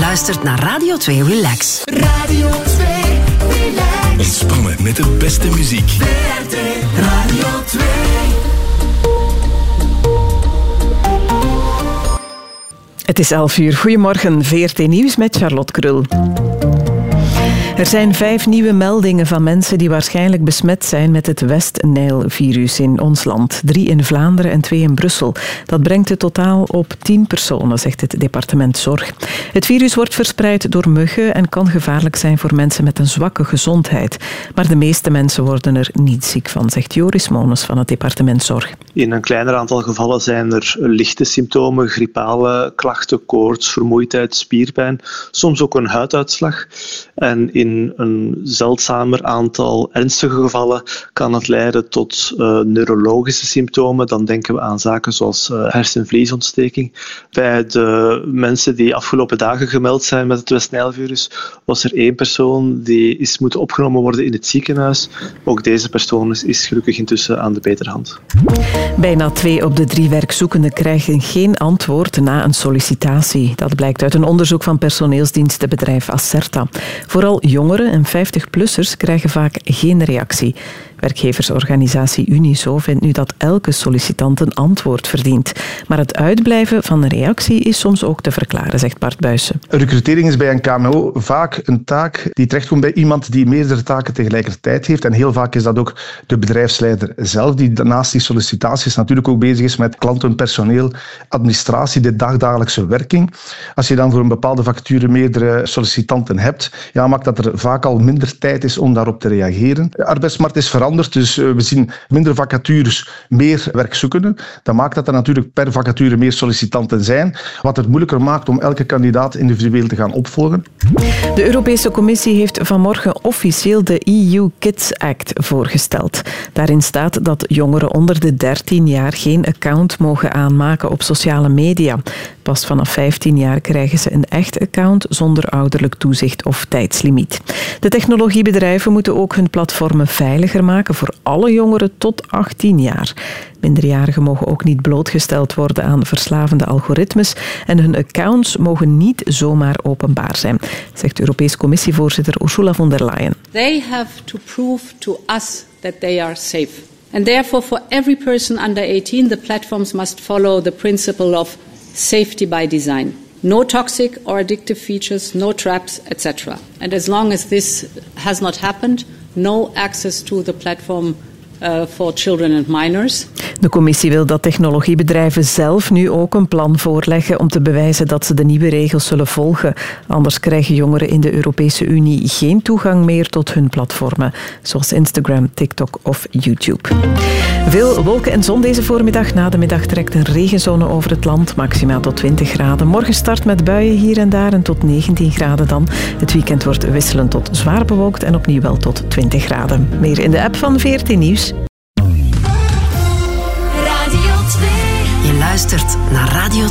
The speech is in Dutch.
luistert naar Radio 2 Relax. Radio 2 Relax. Ontspannen met de beste muziek. VRT Radio 2. Het is 11:00. Goedemorgen, VRT Nieuws met Charlotte Krul. Er zijn 5 nieuwe meldingen van mensen die waarschijnlijk besmet zijn met het West-Nijl-virus in ons land. 3 in Vlaanderen en 2 in Brussel. Dat brengt het totaal op 10 personen, zegt het departement Zorg. Het virus wordt verspreid door muggen en kan gevaarlijk zijn voor mensen met een zwakke gezondheid. Maar de meeste mensen worden er niet ziek van, zegt Joris Mones van het departement Zorg. In een kleiner aantal gevallen zijn er lichte symptomen, griepale klachten, koorts, vermoeidheid, spierpijn, soms ook een huiduitslag. En in een zeldzamer aantal ernstige gevallen kan het leiden tot neurologische symptomen. Dan denken we aan zaken zoals hersenvliesontsteking. Bij de mensen die afgelopen dagen gemeld zijn met het West-Nijl-virus was er 1 persoon die is moeten opgenomen worden in het ziekenhuis. Ook deze persoon is gelukkig intussen aan de betere hand. Bijna 2 op de 3 werkzoekenden krijgen geen antwoord na een sollicitatie. Dat blijkt uit een onderzoek van personeelsdienstenbedrijf Acerta. Vooral jongeren en 50-plussers krijgen vaak geen reactie. Werkgeversorganisatie Uniso vindt nu dat elke sollicitant een antwoord verdient. Maar het uitblijven van een reactie is soms ook te verklaren, zegt Bart Buijsen. Recrutering is bij een KMO vaak een taak die terechtkomt bij iemand die meerdere taken tegelijkertijd heeft. En heel vaak is dat ook de bedrijfsleider zelf, die naast die sollicitaties natuurlijk ook bezig is met klanten, personeel, administratie, de dagdagelijkse werking. Als je dan voor een bepaalde vacature meerdere sollicitanten hebt, maakt dat er vaak al minder tijd is om daarop te reageren. De arbeidsmarkt is veranderd. Dus we zien minder vacatures, meer werkzoekenden. Dat maakt dat er natuurlijk per vacature meer sollicitanten zijn, wat het moeilijker maakt om elke kandidaat individueel te gaan opvolgen. De Europese Commissie heeft vanmorgen officieel de EU Kids Act voorgesteld. Daarin staat dat jongeren onder de 13 jaar geen account mogen aanmaken op sociale media. Pas vanaf 15 jaar krijgen ze een echt account zonder ouderlijk toezicht of tijdslimiet. De technologiebedrijven moeten ook hun platformen veiliger maken voor alle jongeren tot 18 jaar. Minderjarigen mogen ook niet blootgesteld worden aan verslavende algoritmes en hun accounts mogen niet zomaar openbaar zijn, zegt Europese Commissievoorzitter Ursula von der Leyen. They have to prove to us that they are safe. And therefore for every person under 18 the platforms must follow the principle of safety by design. No toxic or addictive features, no traps, etc. And as long as this has not happened, no access to the platform for children and minors. De commissie wil dat technologiebedrijven zelf nu ook een plan voorleggen om te bewijzen dat ze de nieuwe regels zullen volgen. Anders krijgen jongeren in de Europese Unie geen toegang meer tot hun platformen, zoals Instagram, TikTok of YouTube. Veel wolken en zon deze voormiddag. Na de middag trekt een regenzone over het land, maximaal tot 20 graden. Morgen start met buien hier en daar en tot 19 graden dan. Het weekend wordt wisselend tot zwaar bewolkt en opnieuw wel tot 20 graden. Meer in de app van VRT Nieuws. Je luistert naar Radio 2.